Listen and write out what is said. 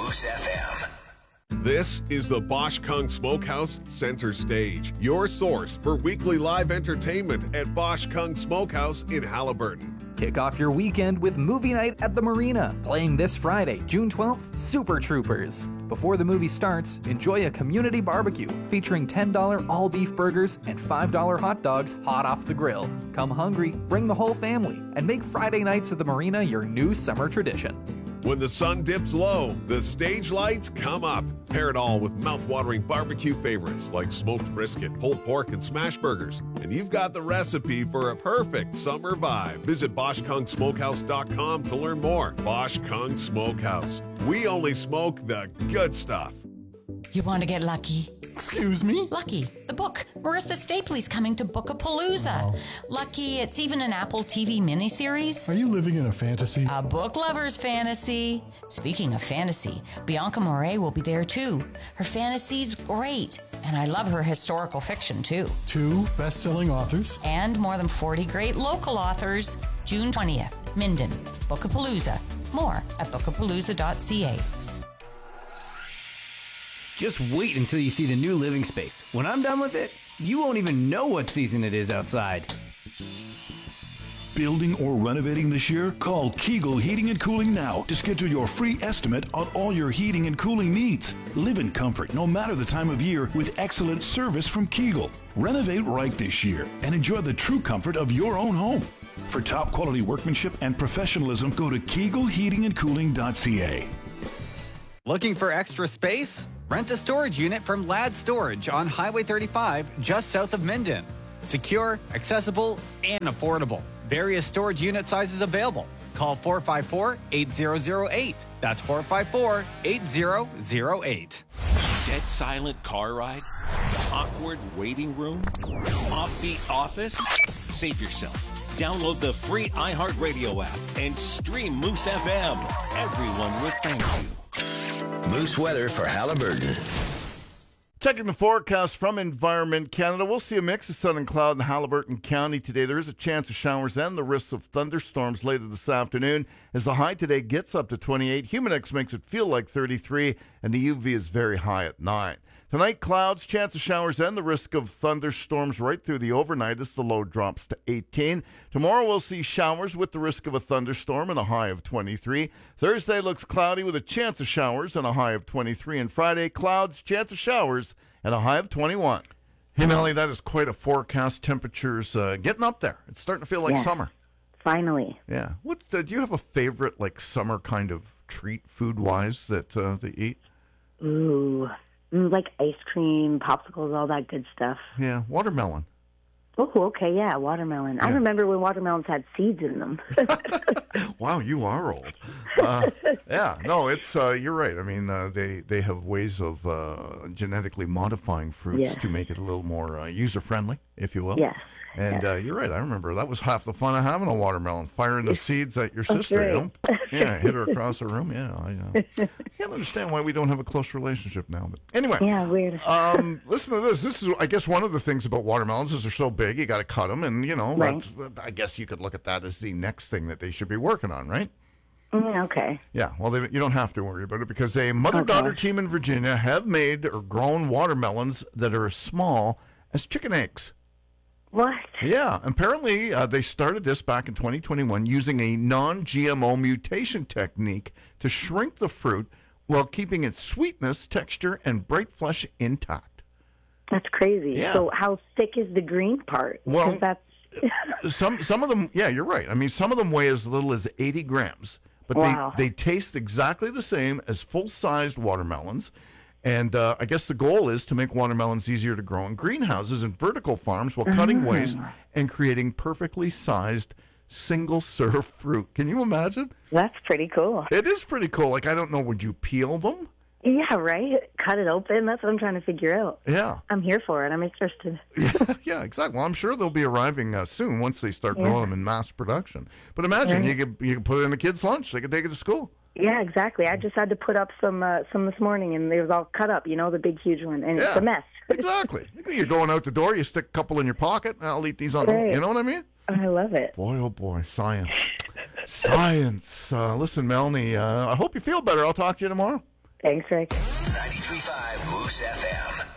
Moose FM. This is the Bosch Kung Smokehouse Center Stage, your source for weekly live entertainment at Bosch Kung Smokehouse in Haliburton. Kick off your weekend with movie night at the Marina, playing this Friday, June 12th, Super Troopers. Before the movie starts, enjoy a community barbecue featuring $10 all-beef burgers and $5 hot dogs hot off the grill. Come hungry, bring the whole family, and make Friday nights at the Marina your new summer tradition. When the sun dips low, the stage lights come up. Pair it all with mouth-watering barbecue favorites like smoked brisket, pulled pork, and smash burgers. And you've got the recipe for a perfect summer vibe. Visit BoschKungSmokehouse.com to learn more. Bosch Kung Smokehouse. We only smoke the good stuff. You want to get lucky? Excuse me? Lucky, the book. Marissa Stapley's coming to Bookapalooza. Wow. Lucky, it's even an Apple TV miniseries. Are you living in a fantasy? A book lover's fantasy. Speaking of fantasy, Bianca Moret will be there too. Her fantasy's great, and I love her historical fiction too. 2 best-selling authors. And more than 40 great local authors. June 20th, Minden, Bookapalooza. More at bookapalooza.ca. Just wait until you see the new living space. When I'm done with it, you won't even know what season it is outside. Building or renovating this year? Call Kegel Heating and Cooling now to schedule your free estimate on all your heating and cooling needs. Live in comfort no matter the time of year with excellent service from Kegel. Renovate right this year and enjoy the true comfort of your own home. For top quality workmanship and professionalism, go to KegelHeatingandCooling.ca. Looking for extra space? Rent a storage unit from Ladd Storage on Highway 35, just south of Minden. Secure, accessible, and affordable. Various storage unit sizes available. Call 454-8008. That's 454-8008. Dead silent car ride? Awkward waiting room? Offbeat office? Save yourself. Download the free iHeartRadio app and stream Moose FM. Everyone will thank you. Moose weather for Haliburton. Checking the forecast from Environment Canada, we'll see a mix of sun and cloud in Haliburton County today. There is a chance of showers and the risks of thunderstorms later this afternoon as the high today gets up to 28. Humidex makes it feel like 33, and the UV is very high at 9. Tonight, clouds, chance of showers, and the risk of thunderstorms right through the overnight as the low drops to 18. Tomorrow, we'll see showers with the risk of a thunderstorm and a high of 23. Thursday looks cloudy with a chance of showers and a high of 23. And Friday, clouds, chance of showers, and a high of 21. Hey, Melly, that is quite a forecast. Temperatures getting up there. It's starting to feel like summer. Finally. Yeah. What do you have a favorite, like, summer kind of treat, food-wise, that they eat? Ooh. Like ice cream, popsicles, all that good stuff. Yeah, watermelon. Oh, okay, yeah, watermelon. Yeah. I remember when watermelons had seeds in them. Wow, you are old. Yeah, no, it's you're right. I mean, they have ways of genetically modifying fruits to make it a little more user-friendly, if you will. Yes. And you're right. I remember that was half the fun of having a watermelon, firing the seeds at your sister. Right. You know? Yeah, hit her across the room. Yeah, I can't understand why we don't have a close relationship now. But anyway, yeah, weird. Listen to this. This is, I guess, one of the things about watermelons is they're so big. You got to cut them, and right. I guess you could look at that as the next thing that they should be working on, right? Okay. Yeah, well, you don't have to worry about it because a mother-daughter team in Virginia have made or grown watermelons that are as small as chicken eggs. What? Yeah, apparently they started this back in 2021 using a non-GMO mutation technique to shrink the fruit while keeping its sweetness, texture, and bright flesh intact. That's crazy. Yeah. So how thick is the green part? Well, that's... some of them, yeah, you're right. I mean, some of them weigh as little as 80 grams, but wow. they taste exactly the same as full-sized watermelons. And I guess the goal is to make watermelons easier to grow in greenhouses and vertical farms while cutting waste and creating perfectly sized single-serve fruit. Can you imagine? That's pretty cool. It is pretty cool. Like, I don't know, would you peel them? Yeah, right? Cut it open. That's what I'm trying to figure out. Yeah. I'm here for it. I'm interested. Yeah, exactly. Well, I'm sure they'll be arriving soon once they start growing them in mass production. But imagine you could put it in a kid's lunch. They could take it to school. Yeah, exactly. I just had to put up some this morning, and they was all cut up, the big, huge one, and it's a mess. Exactly. You're going out the door, you stick a couple in your pocket, and I'll eat these on the, you know what I mean? I love it. Boy, oh boy, science. Science. Listen, Melanie, I hope you feel better. I'll talk to you tomorrow. Thanks, Rick. 93.5 Moose FM.